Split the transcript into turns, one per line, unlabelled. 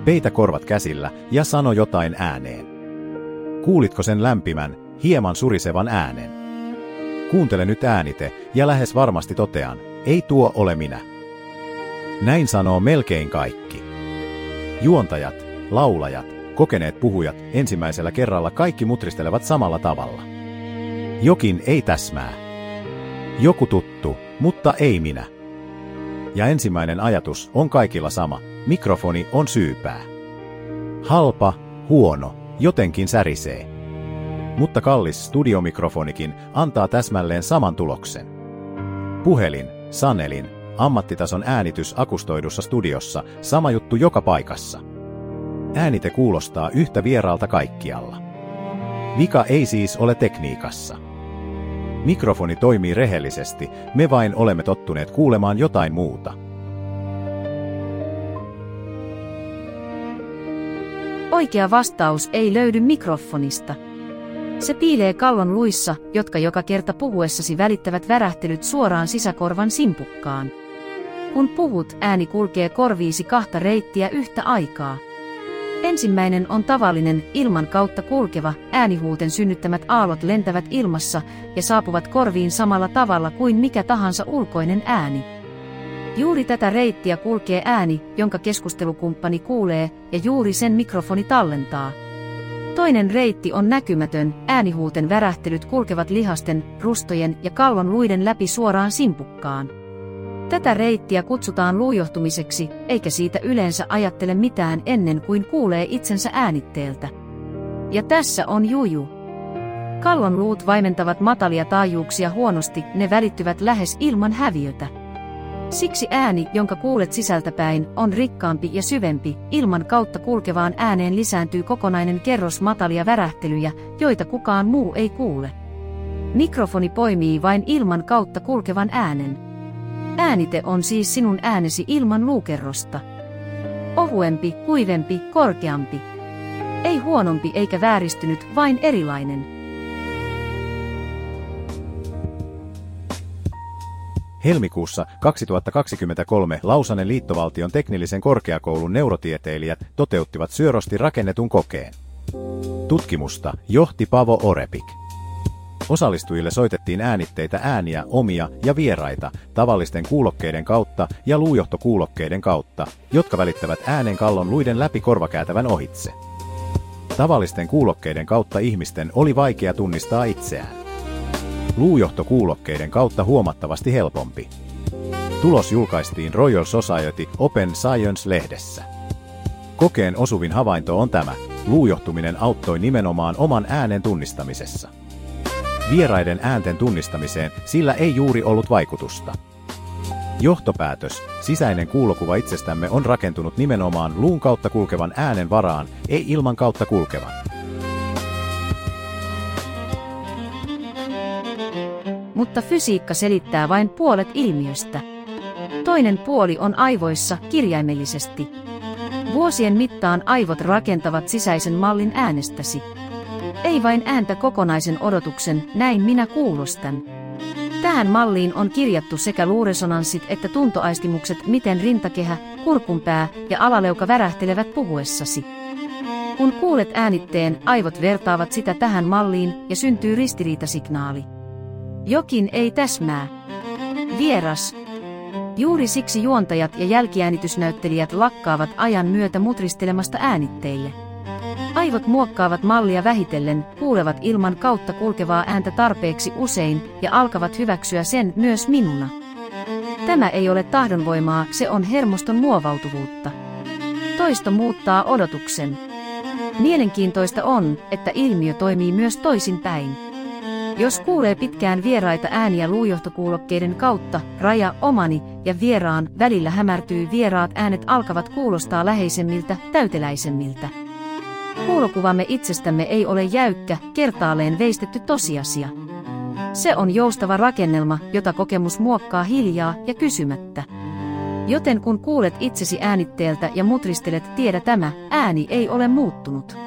Peitä korvat käsillä ja sano jotain ääneen. Kuulitko sen lämpimän, hieman surisevan äänen? Kuuntele nyt äänite ja lähes varmasti totean, ei tuo ole minä. Näin sanoo melkein kaikki. Juontajat, laulajat, kokeneet puhujat, ensimmäisellä kerralla kaikki mutristelevat samalla tavalla. Jokin ei täsmää. Joku tuttu, mutta ei minä. Ja ensimmäinen ajatus on kaikilla sama, mikrofoni on syypää. Halpa, huono, jotenkin särisee. Mutta kallis studiomikrofonikin antaa täsmälleen saman tuloksen. Puhelin, sanelin, ammattitason äänitys akustoidussa studiossa, sama juttu joka paikassa. Äänite kuulostaa yhtä vieraalta kaikkialla. Vika ei siis ole tekniikassa. Mikrofoni toimii rehellisesti, me vain olemme tottuneet kuulemaan jotain muuta.
Oikea vastaus ei löydy mikrofonista. Se piilee kallon luissa, jotka joka kerta puhuessasi välittävät värähtelyt suoraan sisäkorvan simpukkaan. Kun puhut, ääni kulkee korviisi kahta reittiä yhtä aikaa. Ensimmäinen on tavallinen, ilman kautta kulkeva, äänihuulten synnyttämät aallot lentävät ilmassa ja saapuvat korviin samalla tavalla kuin mikä tahansa ulkoinen ääni. Juuri tätä reittiä kulkee ääni, jonka keskustelukumppani kuulee, ja juuri sen mikrofoni tallentaa. Toinen reitti on näkymätön, äänihuulten värähtelyt kulkevat lihasten, rustojen ja kallon luiden läpi suoraan simpukkaan. Tätä reittiä kutsutaan luujohtumiseksi, eikä siitä yleensä ajattele mitään ennen kuin kuulee itsensä äänitteeltä. Ja tässä on juju. Kallon luut vaimentavat matalia taajuuksia huonosti, ne välittyvät lähes ilman häviötä. Siksi ääni, jonka kuulet sisältäpäin, on rikkaampi ja syvempi, ilman kautta kulkevaan ääneen lisääntyy kokonainen kerros matalia värähtelyjä, joita kukaan muu ei kuule. Mikrofoni poimii vain ilman kautta kulkevan äänen. Äänite on siis sinun äänesi ilman luukerrosta. Ohuempi, kuivempi, korkeampi. Ei huonompi eikä vääristynyt, vain erilainen.
Helmikuussa 2023 Lausanen liittovaltion teknillisen korkeakoulun neurotieteilijät toteuttivat syörosti rakennetun kokeen. Tutkimusta johti Paavo Orepik. Osallistujille soitettiin äänitteitä ääniä, omia ja vieraita, tavallisten kuulokkeiden kautta ja luujohtokuulokkeiden kautta, jotka välittävät äänen kallon luiden läpi korvakäytävän ohitse. Tavallisten kuulokkeiden kautta ihmisten oli vaikea tunnistaa itseään. Luujohtokuulokkeiden kautta huomattavasti helpompi. Tulos julkaistiin Royal Society Open Science-lehdessä. Kokeen osuvin havainto on tämä: luujohtuminen auttoi nimenomaan oman äänen tunnistamisessa. Vieraiden äänten tunnistamiseen sillä ei juuri ollut vaikutusta. Johtopäätös: sisäinen kuulokuva itsestämme on rakentunut nimenomaan luun kautta kulkevan äänen varaan, ei ilman kautta kulkevan.
Mutta fysiikka selittää vain puolet ilmiöstä. Toinen puoli on aivoissa, kirjaimellisesti. Vuosien mittaan aivot rakentavat sisäisen mallin äänestäsi. Ei vain ääntä kokonaisen odotuksen, näin minä kuulostan. Tähän malliin on kirjattu sekä luuresonanssit että tuntoaistimukset, miten rintakehä, kurkunpää ja alaleuka värähtelevät puhuessasi. Kun kuulet äänitteen, aivot vertaavat sitä tähän malliin ja syntyy ristiriitasignaali. Jokin ei täsmää. Vieras. Juuri siksi juontajat ja jälkiäänitysnäyttelijät lakkaavat ajan myötä mutristelemasta äänitteille. Aivot muokkaavat mallia vähitellen, kuulevat ilman kautta kulkevaa ääntä tarpeeksi usein ja alkavat hyväksyä sen myös minuna. Tämä ei ole tahdonvoimaa, se on hermoston muovautuvuutta. Toisto muuttaa odotuksen. Mielenkiintoista on, että ilmiö toimii myös toisinpäin. Jos kuulee pitkään vieraita ääniä luujohtokuulokkeiden kautta, raja omani ja vieraan välillä hämärtyy, vieraat äänet alkavat kuulostaa läheisemmiltä, täyteläisemmiltä. Kuulokuvamme itsestämme ei ole jäykkä, kertaalleen veistetty tosiasia. Se on joustava rakennelma, jota kokemus muokkaa hiljaa ja kysymättä. Joten kun kuulet itsesi äänitteeltä ja mutristelet, tiedä tämä, ääni ei ole muuttunut.